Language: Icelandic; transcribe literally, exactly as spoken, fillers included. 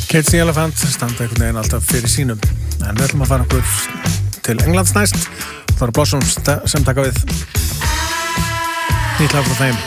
Cage the Elephant standa einhvern veginn alltaf fyrir sínum, en við ætlum að fara okkur til Englands næst. Það eru Blossoms sem taka við nýtt lag frá þeim.